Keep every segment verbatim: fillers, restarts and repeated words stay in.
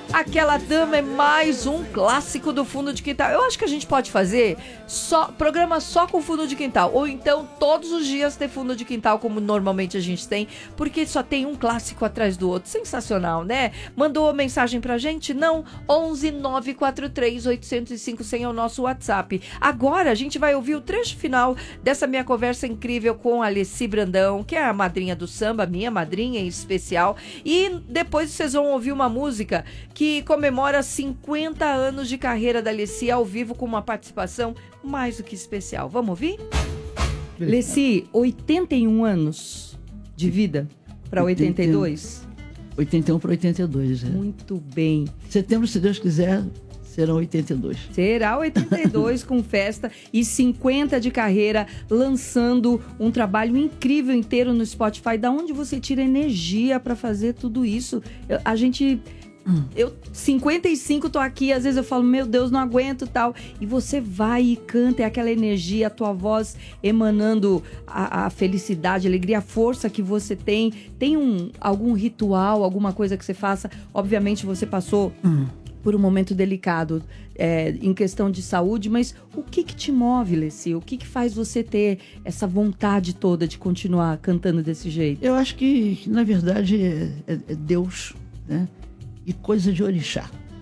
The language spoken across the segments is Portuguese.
Aquela Dama é mais um clássico do Fundo de Quintal. Eu acho que a gente pode fazer só, programa só com Fundo de Quintal. Ou então todos os dias ter Fundo de Quintal, como normalmente a gente tem, porque só tem um clássico atrás do outro. Sensacional, né? Mandou mensagem pra gente? Não. onze nove quatro três oito zero cinco cem é o nosso WhatsApp. Agora a gente vai ouvir o trecho final dessa minha conversa incrível com a Alessi Brandão, que é a madrinha do samba, minha madrinha em especial. E depois vocês vão ouvir uma música que comemora cinquenta anos de carreira da Alessi ao vivo, com uma participação mais do que especial. Vamos ouvir? Alessi, oitenta e um anos de vida para oitenta e dois? oitenta e um para oitenta e dois, é. Muito bem. Setembro, se Deus quiser, serão oitenta e dois. Será oitenta e dois com festa e cinquenta de carreira, lançando um trabalho incrível inteiro no Spotify. Da onde você tira energia para fazer tudo isso? Eu, a gente... Eu, cinquenta e cinco, tô aqui, às vezes eu falo, meu Deus, não aguento tal. E você vai e canta, é aquela energia, a tua voz emanando a, a felicidade, a alegria, a força que você tem. Tem um, algum ritual, alguma coisa que você faça? Obviamente você passou hum. por um momento delicado é, em questão de saúde, mas o que que te move, Alessi? O que que faz você ter essa vontade toda de continuar cantando desse jeito? Eu acho que, na verdade, é, é, é Deus, né? E coisa de orixá.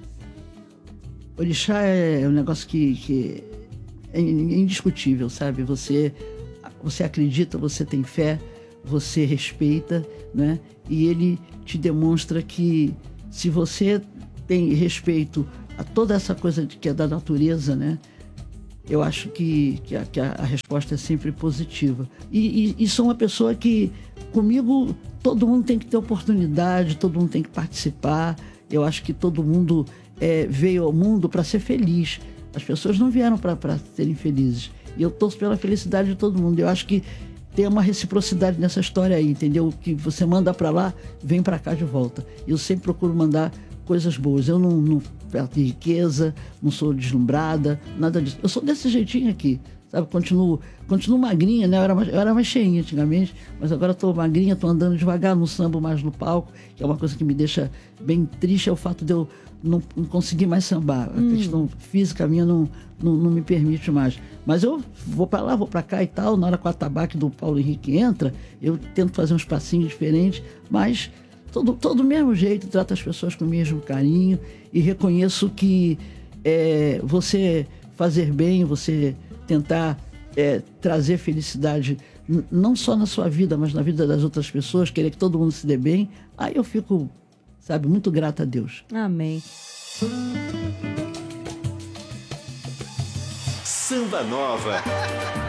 Orixá é um negócio que, que é indiscutível, sabe? Você, você acredita, você tem fé, você respeita, né? E ele te demonstra que se você tem respeito a toda essa coisa que é da natureza, né? Eu acho que, que, a, que a resposta é sempre positiva. E, e, e sou uma pessoa que, comigo, todo mundo tem que ter oportunidade, todo mundo tem que participar. Eu acho que todo mundo é, veio ao mundo para ser feliz. As pessoas não vieram para serem felizes. E eu torço pela felicidade de todo mundo. Eu acho que tem uma reciprocidade nessa história aí, entendeu? Que você manda para lá, vem para cá de volta. Eu sempre procuro mandar coisas boas. Eu não, não perto de riqueza, não sou deslumbrada, nada disso. Eu sou desse jeitinho aqui, sabe? Continuo, continuo magrinha, né? Eu era, mais, eu era mais cheinha antigamente, mas agora estou magrinha, estou andando devagar no samba, mais no palco, que é uma coisa que me deixa bem triste, é o fato de eu não, não conseguir mais sambar. A hum. questão física minha não, não, não me permite mais. Mas eu vou para lá, vou para cá e tal. Na hora que o atabaque do Paulo Henrique entra, eu tento fazer uns passinhos diferentes, mas todo, todo do mesmo jeito, trato as pessoas com o mesmo carinho e reconheço que é, você fazer bem, você tentar é, trazer felicidade n- não só na sua vida, mas na vida das outras pessoas, querer que todo mundo se dê bem, aí eu fico, sabe, muito grata a Deus. Amém. Samba Nova.